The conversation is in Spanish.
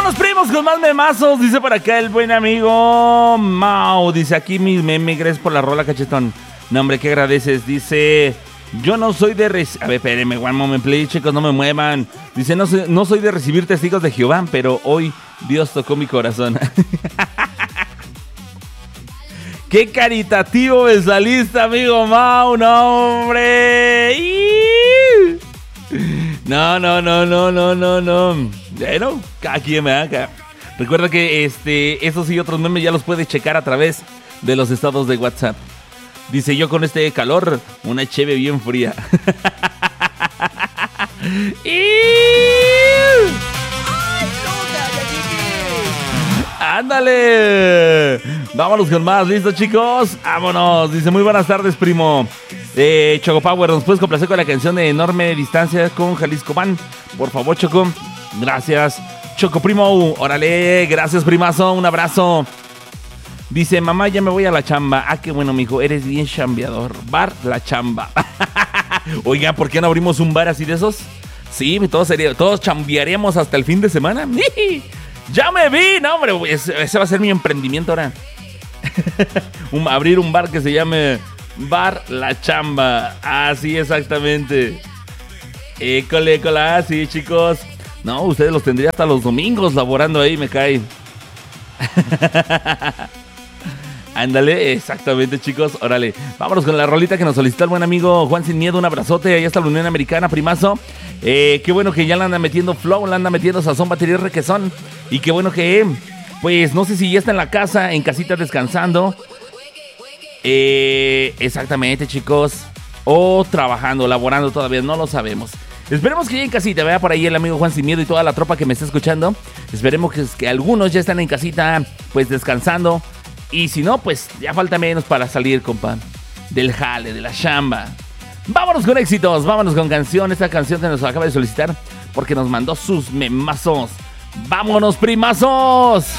Vámonos, primos, con más memazos. Dice por acá el buen amigo Mau. Dice aquí mi meme, gracias por la rola, cachetón. No, hombre, ¿qué agradeces? Dice, yo no soy de... A ver, espérenme, one moment, please, chicos, no me muevan. Dice, no soy de recibir testigos de Jehová, pero hoy Dios tocó mi corazón. ¡Qué caritativo me saliste, amigo Mau! ¡No, hombre! No. Bueno, cada quien me haga. Recuerda que esos y otros memes ya los puedes checar a través de los estados de WhatsApp. Dice, yo con este calor, una cheve bien fría. ¡Ándale! Vámonos con más, ¿listo, chicos? ¡Vámonos! Dice, muy buenas tardes, primo. Choco Power, ¿nos puedes complacer con la canción de Enorme Distancia con Jalisco Van? Por favor, Choco. Gracias. Choco, primo. Órale, gracias, primazo. Un abrazo. Dice, mamá, ya me voy a la chamba. Ah, qué bueno, mijo, eres bien chambeador. Bar La Chamba. Oiga, ¿por qué no abrimos un bar así de esos? Sí, todos chambearemos hasta el fin de semana. ¡Ya me vi! No, hombre, ese va a ser mi emprendimiento ahora. Abrir un bar que se llame Bar La Chamba. Así, exactamente. École, sí, chicos. No, ustedes los tendría hasta los domingos laborando ahí, me cae. Ándale, exactamente, chicos. Órale, vámonos con la rolita que nos solicitó el buen amigo Juan Sin Miedo. Un abrazote, allá está la Unión Americana, primazo. Qué bueno que ya le anda metiendo flow, le anda metiendo sazón, batería y requesón. Y qué bueno que, pues, no sé si ya está en la casa, en casita descansando. Exactamente, chicos. O trabajando, laborando todavía, no lo sabemos. Esperemos que ya en casita, vea por ahí el amigo Juan Sin Miedo y toda la tropa que me está escuchando. Esperemos que algunos ya están en casita, pues, descansando. Y si no, pues ya falta menos para salir, compa, del jale, de la chamba. Vámonos con éxitos, vámonos con canción. Esta canción se nos acaba de solicitar porque nos mandó sus memazos. ¡Vámonos, primazos!